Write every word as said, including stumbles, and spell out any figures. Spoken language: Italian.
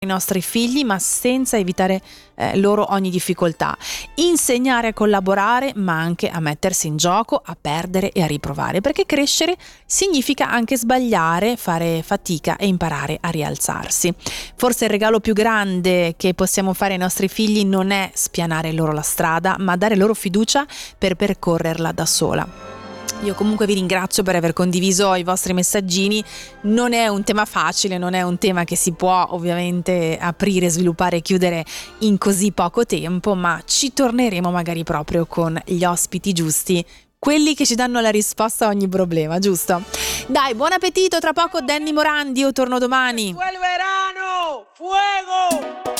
i nostri figli, ma senza evitare eh, loro ogni difficoltà. Insegnare a collaborare, ma anche a mettersi in gioco, a perdere e a riprovare, perché crescere significa anche sbagliare, fare fatica e imparare a rialzarsi. Forse il regalo più grande che possiamo fare ai nostri figli non è spianare loro la strada, ma dare loro fiducia per percorrerla da sola. Io comunque vi ringrazio per aver condiviso i vostri messaggini. Non è un tema facile, non è un tema che si può ovviamente aprire, sviluppare e chiudere in così poco tempo, ma ci torneremo magari proprio con gli ospiti giusti, quelli che ci danno la risposta a ogni problema, giusto? Dai, buon appetito, tra poco Danny Morandi, io torno domani. ¡Fue el verano! ¡Fuego!